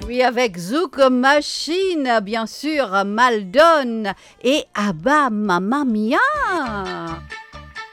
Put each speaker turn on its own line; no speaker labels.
Oui, avec Zouk Machine, bien sûr, Maldon et Abba Mamma Mia.